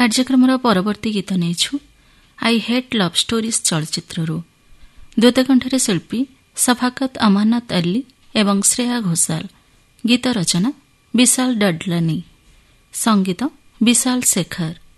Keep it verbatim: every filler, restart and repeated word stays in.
କାର୍ଯ୍ୟକ୍ରମର ପରବର୍ତ୍ତୀ ଗୀତ ନେଇଛୁ ଆଇ ହେଟ୍ ଲଭ୍ ଷ୍ଟୋରିଜ୍ ଚଳଚ୍ଚିତ୍ରରୁ। ଦ୍ୱତକଣ୍ଠରେ ଶିଳ୍ପୀ ସଫାକତ ଅମାନତ ଅଲ୍ଲୀ ଏବଂ ଶ୍ରେୟା ଘୋଷାଲ। ଗୀତ ରଚନା ବିଶାଲ ଡଡ୍ଲାନି, ସଙ୍ଗୀତ ବିଶାଲ ଶେଖର।